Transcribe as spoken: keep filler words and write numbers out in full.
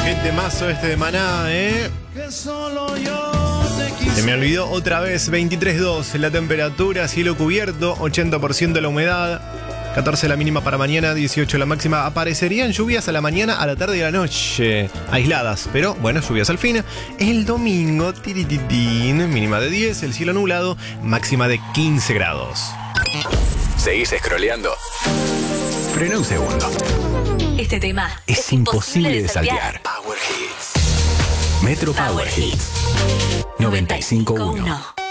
Qué temazo este de Maná, ¿eh? Se me olvidó otra vez, veintitrés dos la temperatura, cielo cubierto, ochenta por ciento la humedad, catorce la mínima para mañana, dieciocho la máxima. Aparecerían lluvias a la mañana, a la tarde y a la noche, aisladas, pero bueno, lluvias al fin. El domingo, tirititín, mínima de diez, el cielo nublado, máxima de quince grados. ¿Seguís scrolleando? Frena un segundo. Este tema Es, es imposible imposible de de saltear. Power Hits. Metro Power, Hits. noventa y cinco punto uno.